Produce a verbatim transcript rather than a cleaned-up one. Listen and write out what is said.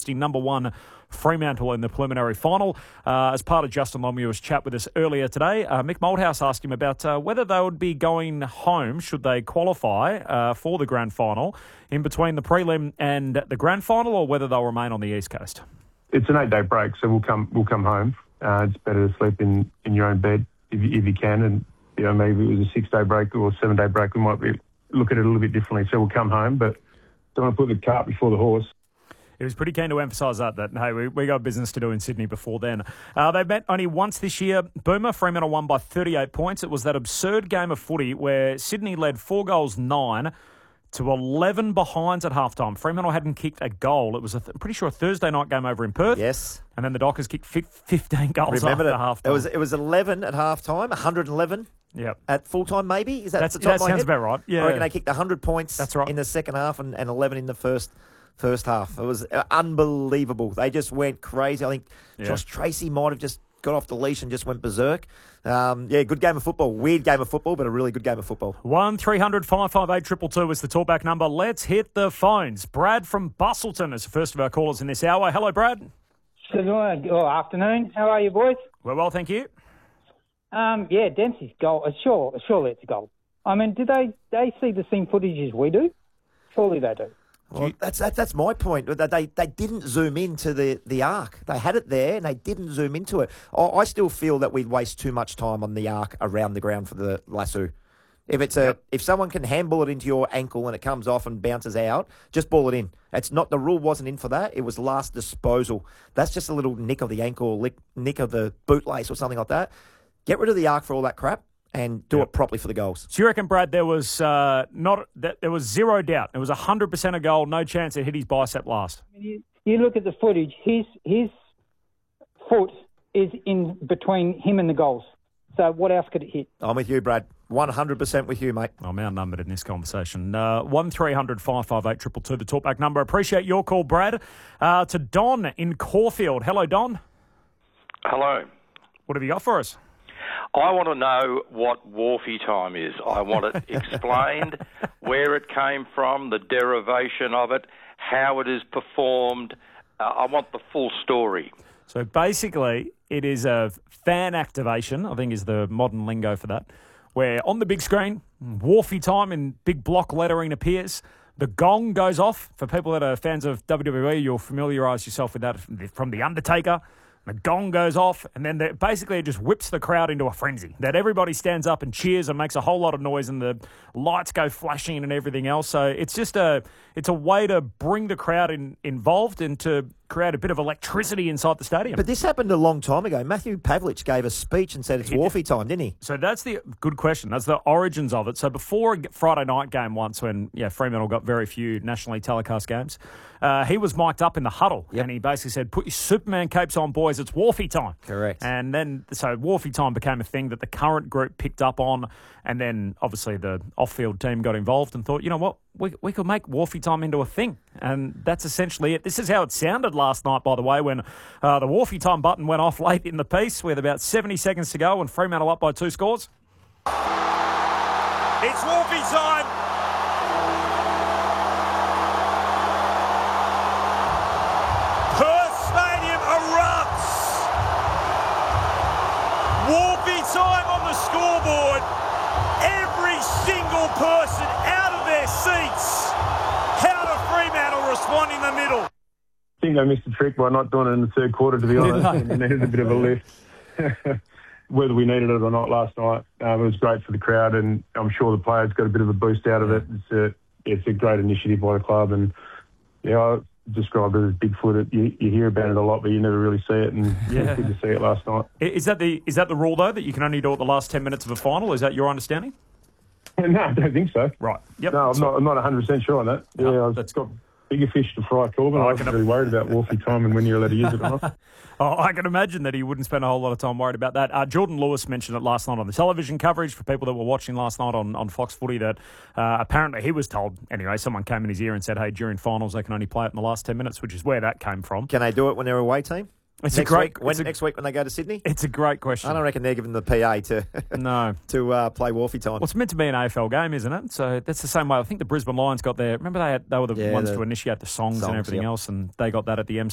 hosting number one Fremantle in the preliminary final. Uh, as part of Justin Longmuir's chat with us earlier today, uh, Mick Malthouse asked him about uh, whether they would be going home should they qualify uh, for the grand final in between the prelim and the grand final, or whether they'll remain on the East Coast. It's an eight-day break, so we'll come we'll come home. Uh, it's better to sleep in, in your own bed if you, if you can, and you know maybe it was a six-day break or a seven-day break, we might be look at it a little bit differently. So we'll come home, but don't want to put the cart before the horse. He was pretty keen to emphasise that, that, hey, we, we got business to do in Sydney before then. Uh, they met only once this year. Boomer, Fremantle won by thirty-eight points. It was that absurd game of footy where Sydney led four goals, nine, to eleven behinds at halftime. Fremantle hadn't kicked a goal. It was, a th- I'm pretty sure, a Thursday night game over in Perth. Yes. And then the Dockers kicked fifteen goals Remember after halftime. It was, it was eleven at halftime, one hundred eleven. Yep. At full time, maybe? Is that That's, the top that of my sounds head? about right. Yeah. I reckon they kicked one hundred points That's right. in the second half and, and eleven in the first first half. It was uh, unbelievable. They just went crazy. I think Yeah. Josh Tracy might have just got off the leash and just went berserk. Um, yeah, good game of football. Weird game of football, but a really good game of football. one three hundred five five eight two two two is the talkback number. Let's hit the phones. Brad from Bustleton is the first of our callers in this hour. Hello, Brad. Good morning, or afternoon. How are you, boys? Well, well, thank you. Um, yeah, Dempsey's goal. Uh, sure, surely it's a goal. I mean, do they they see the same footage as we do? Surely they do. Well, that's that, that's my point. That They they didn't zoom into the, the arc. They had it there and they didn't zoom into it. I, I still feel that we'd waste too much time on the arc around the ground for the lasso. If it's a yep. if someone can handball it into your ankle and it comes off and bounces out, just ball it in. It's not the rule wasn't in for that. It was last disposal. That's just a little nick of the ankle, lick, nick of the bootlace or something like that. Get rid of the arc for all that crap and do yep. it properly for the goals. So you reckon, Brad, there was uh, not that there was zero doubt. It was a hundred percent a goal. No chance it hit his bicep last. You, you look at the footage. His his foot is in between him and the goals. So what else could it hit? I'm with you, Brad. one hundred percent with you, mate. I'm outnumbered in this conversation. Uh, one three hundred five five eight two two two, the talkback number. Appreciate your call, Brad. Uh, to Don in Caulfield. Hello, Don. Hello. What have you got for us? I want to know what Wharfie time is. I want it explained, where it came from, the derivation of it, how it is performed. Uh, I want the full story. So basically, it is a fan activation, I think is the modern lingo for that, where on the big screen, Wharfie time in big block lettering appears. The gong goes off. For people that are fans of W W E, you'll familiarise yourself with that from The Undertaker. The gong goes off, and then the, basically it just whips the crowd into a frenzy. That everybody stands up and cheers and makes a whole lot of noise, and the lights go flashing and everything else. So it's just a it's a way to bring the crowd in, involved and to create a bit of electricity inside the stadium. But this happened a long time ago. Matthew Pavlich gave a speech and said it's Wharfie time, didn't he? So that's the good question. That's the origins of it. So before a Friday night game once, when yeah Fremantle got very few nationally telecast games, uh, he was mic'd up in the huddle, yep. and he basically said, "Put your Superman capes on, boys. It's Wharfie time." Correct. And then so Wharfie time became a thing that the current group picked up on, and then obviously the off-field team got involved and thought, you know what, we we could make Wharfie time into a thing, and that's essentially it. This is how it sounded last night, by the way, when uh, the Wharfie time button went off late in the piece with about seventy seconds to go and Fremantle up by two scores. It's Wharfie time. Perth Stadium erupts. Wharfie time on the scoreboard. Every single person out of their seats. How do Fremantle respond in the middle? I think they missed the trick by not doing it in the third quarter, to be honest. They needed a bit of a lift. Whether we needed it or not last night, um, it was great for the crowd, and I'm sure the players got a bit of a boost out of it. It's a, it's a great initiative by the club, and yeah, I describe it as Bigfoot. You, you hear about it a lot, but you never really see it, and yeah. it's good to see it last night. Is that the is that the rule though, that you can only do it the last ten minutes of a final? Is that your understanding? No, I don't think so. Right. Yep. No, I'm so, not. I'm not one hundred percent sure on that. No, yeah, I've that's got bigger fish to fry, Corbin. Oh, I I wasn't can- really worried about Wharfie time and when you're allowed to use it or not. Oh, I can imagine that he wouldn't spend a whole lot of time worried about that. Uh, Jordan Lewis mentioned it last night on the television coverage for people that were watching last night on, on Fox Footy that uh, apparently he was told, anyway, someone came in his ear and said, hey, during finals they can only play it in the last ten minutes, which is where that came from. Can they do it when they're away team? It's next a great week, when, it's a, next week when they go to Sydney? It's a great question. I don't reckon they're giving the P A to no to uh, play Wharfie time. Well, it's meant to be an A F L game, isn't it? So that's the same way. I think the Brisbane Lions got their. Remember they had, they were the Yeah, ones the to initiate the songs, songs, and everything yep. else, and they got that at the M